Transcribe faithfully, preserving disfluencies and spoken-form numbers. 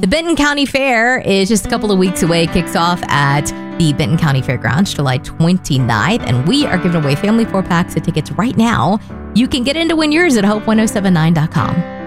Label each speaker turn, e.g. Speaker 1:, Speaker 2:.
Speaker 1: The Benton County Fair is just a couple of weeks away. It kicks off at the Benton County Fairgrounds July twenty-ninth, and we are giving away family four packs of tickets right now. You can get in to win yours at hope ten seventy-nine dot com.